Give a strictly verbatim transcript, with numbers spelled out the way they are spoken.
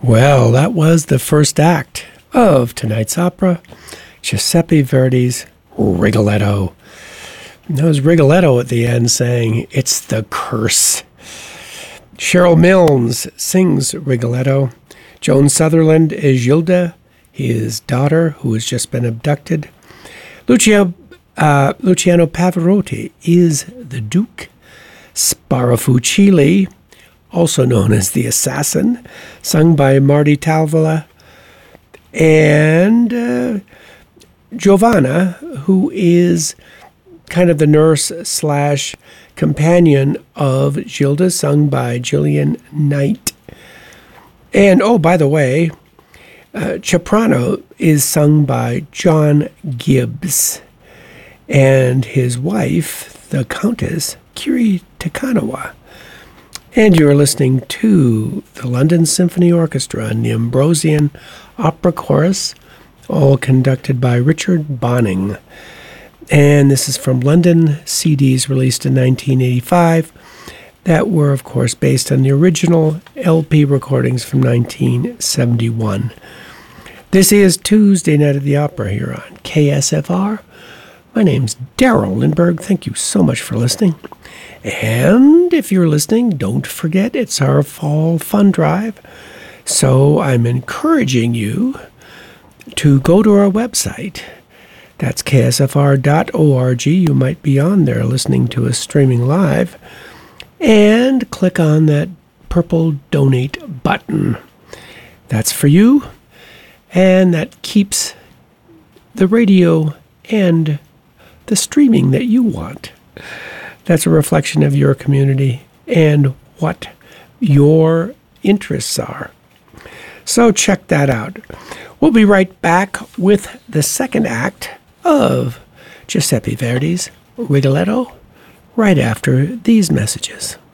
Well, that was the first act of tonight's opera, Giuseppe Verdi's Rigoletto. And there was Rigoletto at the end saying, "It's the curse." Cheryl Milnes sings Rigoletto. Joan Sutherland is Gilda, his daughter, who has just been abducted. Lucio, uh, Luciano Pavarotti is the Duke. Sparafucili, also known as the Assassin, sung by Marty Talvola. And uh, Giovanna, who is kind of the nurse slash companion of Gilda, sung by Gillian Knight. And, oh, by the way, uh, Ceprano is sung by John Gibbs. And his wife, the Countess, Kiri Takanawa. And you're listening to the London Symphony Orchestra and the Ambrosian Opera Chorus, all conducted by Richard Bonning. And this is from London C Ds released in nineteen eighty-five that were, of course, based on the original L P recordings from nineteen seventy-one. This is Tuesday Night at the Opera here on K S F R. My name's Daryl Lindberg. Thank you so much for listening. And if you're listening, don't forget it's our fall fun drive. So I'm encouraging you to go to our website. That's K S F R dot org. You might be on there listening to us streaming live. And click on that purple donate button. That's for you. And that keeps the radio and the streaming that you want. That's a reflection of your community and what your interests are. So check that out. We'll be right back with the second act of Giuseppe Verdi's Rigoletto right after these messages.